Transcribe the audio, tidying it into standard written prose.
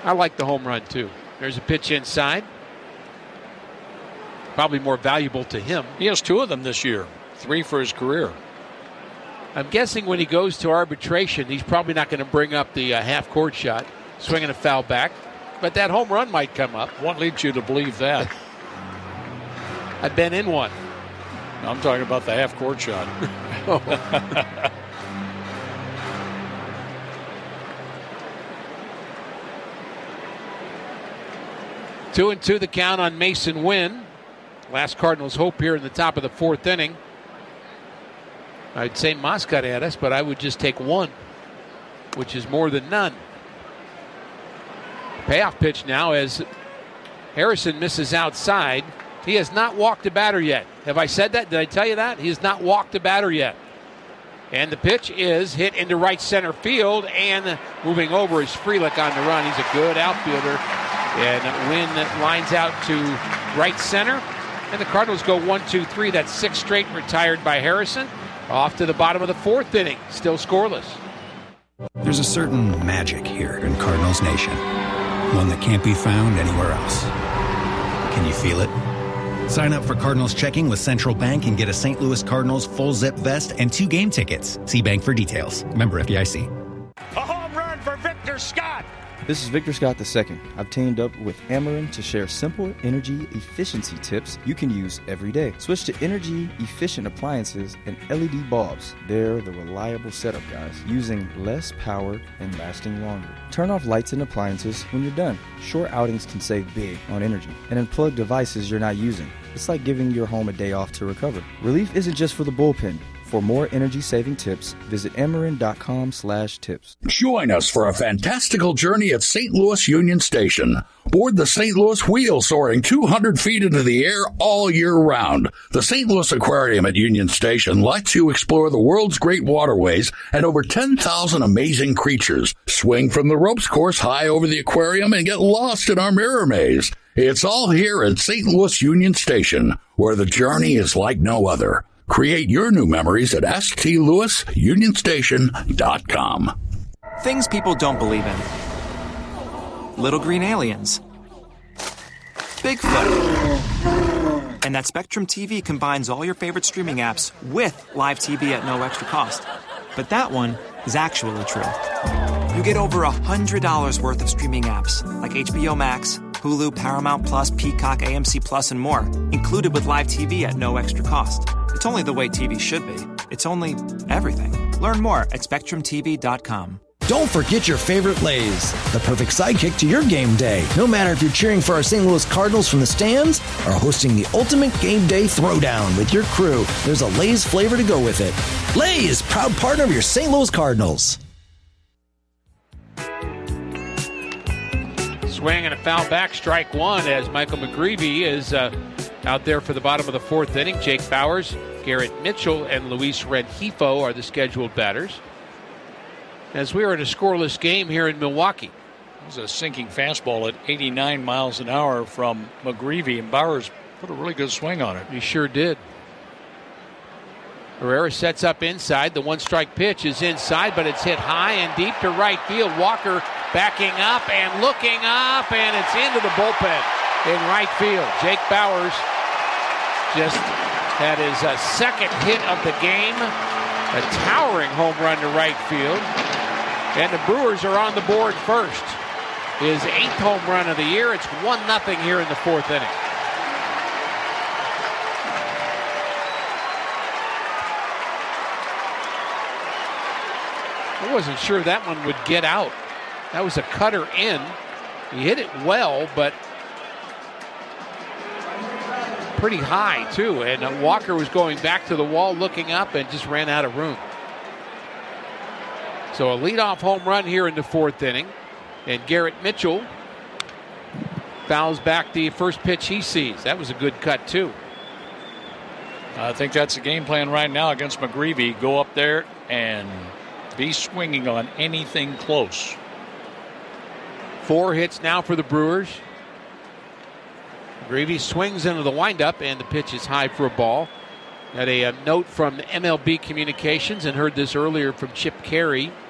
I like the home run, too. There's a pitch inside. Probably more valuable to him. He has 2 of them this year, 3 for his career. I'm guessing when he goes to arbitration, he's probably not going to bring up the half-court shot, swinging a foul back. But that home run might come up. What leads you to believe that? I've been in one. I'm talking about the half-court shot. Two and two the count on Mason Wynn. Last Cardinals hope here in the top of the 4th inning. I'd say Moss got at us, but I would just take 1, which is more than none. Payoff pitch now as Harrison misses outside. He has not walked a batter yet. Have I said that? Did I tell you that? He has not walked a batter yet. And the pitch is hit into right center field, and moving over is Frelick on the run. He's a good outfielder. And Wynn lines out to right center. And the Cardinals go 1-2-3. That's 6 straight retired by Harrison. Off to the bottom of the 4th inning. Still scoreless. There's a certain magic here in Cardinals Nation. One that can't be found anywhere else. Can you feel it? Sign up for Cardinals Checking with Central Bank and get a St. Louis Cardinals full zip vest and 2 game tickets. See Bank for details. Member FDIC. A home run for Victor Scott. This is Victor Scott II. I've teamed up with Ameren to share simple energy efficiency tips you can use every day. Switch to energy-efficient appliances and LED bulbs. They're the reliable setup, guys, using less power and lasting longer. Turn off lights and appliances when you're done. Short outings can save big on energy. And unplug devices you're not using. It's like giving your home a day off to recover. Relief isn't just for the bullpen. For more energy-saving tips, visit Ameren.com/tips. Join us for a fantastical journey at St. Louis Union Station. Board the St. Louis Wheel soaring 200 feet into the air all year round. The St. Louis Aquarium at Union Station lets you explore the world's great waterways and over 10,000 amazing creatures. Swing from the ropes course high over the aquarium and get lost in our mirror maze. It's all here at St. Louis Union Station, where the journey is like no other. Create your new memories at stlouisunionstation.com. Things people don't believe in. Little green aliens. Bigfoot. And that Spectrum TV combines all your favorite streaming apps with live TV at no extra cost. But that one is actually true. You get over $100 worth of streaming apps like HBO Max, Hulu, Paramount Plus, Peacock, AMC Plus, and more, included with live TV at no extra cost. It's only the way TV should be. It's only everything. Learn more at SpectrumTV.com. Don't forget your favorite Lay's, the perfect sidekick to your game day. No matter if you're cheering for our St. Louis Cardinals from the stands or hosting the ultimate game day throwdown with your crew, there's a Lay's flavor to go with it. Lay's, proud partner of your St. Louis Cardinals. Swing and a foul back, strike 1 as Michael McGreevy is out there for the bottom of the 4th inning. Jake Bowers, Garrett Mitchell, and Luis Rengifo are the scheduled batters. As we are in a scoreless game here in Milwaukee. It was a sinking fastball at 89 miles an hour from McGreevy, and Bowers put a really good swing on it. He sure did. Herrera sets up inside. The 1-strike pitch is inside, but it's hit high and deep to right field. Walker backing up and looking up, and it's into the bullpen in right field. Jake Bowers just had his second hit of the game, a towering home run to right field. And the Brewers are on the board first. His 8th home run of the year. It's 1-0 here in the 4th inning. I wasn't sure that one would get out. That was a cutter in. He hit it well, but pretty high, too. And Walker was going back to the wall, looking up, and just ran out of room. So a leadoff home run here in the 4th inning. And Garrett Mitchell fouls back the first pitch he sees. That was a good cut, too. I think that's the game plan right now against McGreevy. Go up there and be swinging on anything close. 4 hits now for the Brewers. McGreevy swings into the windup, and the pitch is high for a ball. Got a note from MLB Communications, and heard this earlier from Chip Carey.